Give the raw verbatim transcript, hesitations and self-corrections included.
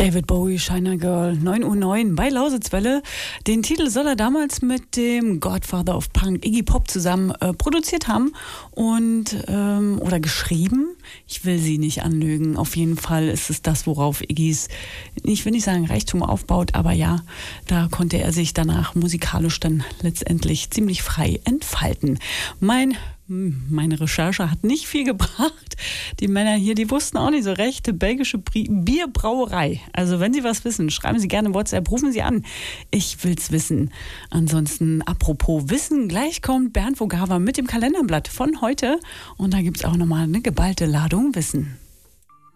David Bowie, China Girl, neun Uhr neun bei Lausitzwelle. Den Titel soll er damals mit dem Godfather of Punk, Iggy Pop, zusammen äh, produziert haben und ähm, oder geschrieben. Ich will sie nicht anlügen. Auf jeden Fall ist es das, worauf Iggys, ich will nicht sagen Reichtum aufbaut, aber ja, da konnte er sich danach musikalisch dann letztendlich ziemlich frei entfalten. Mein Meine Recherche hat nicht viel gebracht. Die Männer hier, die wussten auch nicht so recht. Belgische Bierbrauerei. Also wenn Sie was wissen, schreiben Sie gerne WhatsApp, rufen Sie an. Ich will's wissen. Ansonsten, apropos Wissen, gleich kommt Bernd Vogava mit dem Kalenderblatt von heute. Und da gibt's auch nochmal eine geballte Ladung Wissen.